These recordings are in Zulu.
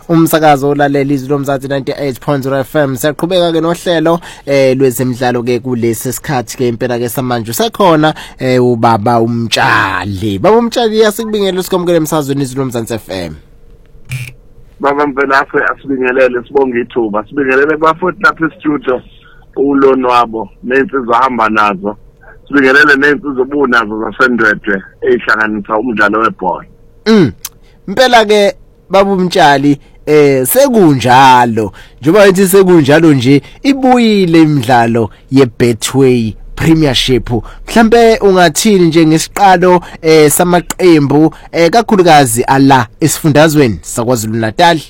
umsakazo olalela izwi lomzansi 98.0 FM. Siyaqhubeka ke nohlelo lwezemidlalo ke kulesi sikhathi ke impela ke samanje sekhona ubaba uMtshali. Baba uMtshali yasikubingelela sikomkele emsazweni izwi lomzansi FM. Baba Mvelaphi asibingelele sibonge ithuba. Sibingelele bafuthi lapha e-studio ulonwabo nensizwa hamba nazo. Sibingelele nensizwa obunazo zasendwedwe ehlanganisa umdlalo webhola. Impela ke baba uMtshali sekunjalo njengoba yithi sekunjalo nje ibuyile imidlalo yeBetway Premiership. Mhlambe ungathini nje ngesiqalo samaqembu kakhulukazi ala esifundazweni saKwaZulu Natal?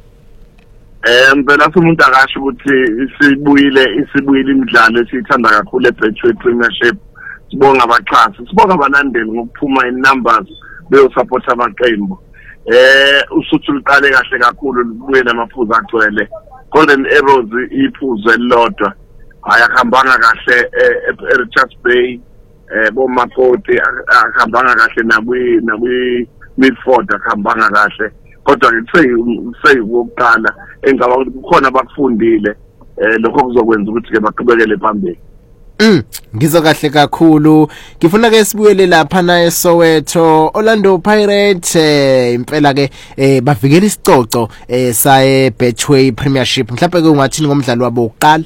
Phela umuntu akasho ukuthi isibuyile imidlalo esithanda kakhulu eBetway Premiership. Sibonga abaxhasi, sibonga abalandeli ngokuphuma in-numbers beyosupport amaqembu. Usuthu liqale kahle kakhulu libuye namaphuzu agcwele. Golden Arrows iphuzu elilodwa ayakhambanga kahle eRichards Bay, boMakoti akhambanga kahle nakwi Milford akhambanga kahle. Kodwa ngithe wokuqala engaba kukhona abakufundile lokho kuzokwenza ukuthi ke baqhubekele phambili. Ngizwa kahle kakhulu. Ngifuna ke sibuyele lapha na eSoweto. Orlando Pirates impela ke bavikela isicoco sa Betway Premiership. Mhlawumbe ke ungathini ngomdlalo wabo oqala?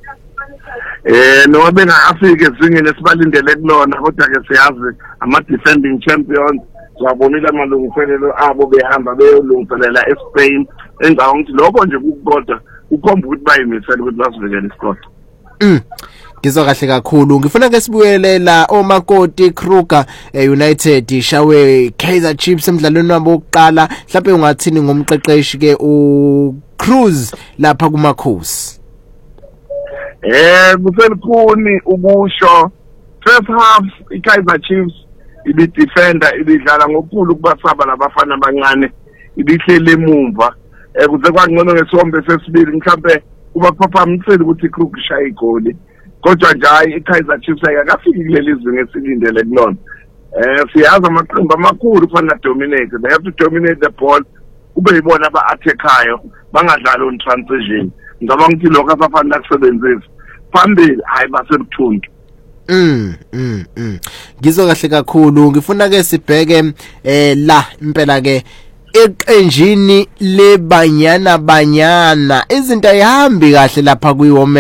Noma bengafike ezingeni esibalindele kulona kodwa ke siyazi ama defending champions zabonile amalungiselelo abo behamba beyolungiselela eSpain. Engawo ngithi lokho nje kukodwa ukhomba ukuthi bayimisela ukuthi basivikele isicoco. Ngizwa kahle kakhulu. Ngifuna ke sibuyelela oMakoti Kruger United shawe Kaizer Chiefs emidlalweni wabo oqala. Mhlawumbe ungathini ngomqeqeshi ke uCruz lapha kuMakhosi? Kuselikhuni ukusho first half iKaizer Chiefs ibidefender ibidlala ngokukhulu kubasaba labafana abancane ibihlele emumva kuze kwangcono ngesombe sesibili mhlambe kubaphaphamitheli ukuthi Kruger shaye igoli. Kodwa nje iKaizer Chiefs ayakafiki kuleli zinga esilindele kulona. Siyazi amaqembu amakhulu kufanele dominate. They have to dominate the ball. Kube yibona aba-attackayo bangadlali on transition. Ngicabanga ukuthi lokho abafanele kusebenzisa phambili hayi basebuthuntu. Ngizwa kahle kakhulu. Ngifuna ke sibheke la impela ke eqenjini lebanyana izinto ayihambi kahle lapha kwiWomen